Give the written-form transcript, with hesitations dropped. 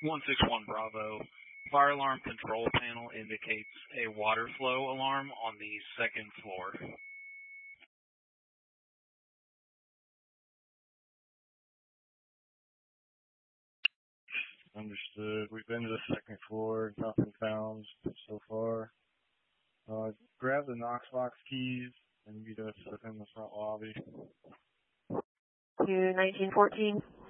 161 Bravo. Fire alarm control panel indicates a water flow alarm on the second floor. Understood. We've been to the second floor. Nothing found so far. Grab the Knox box keys and meet us within the front lobby. To 1914.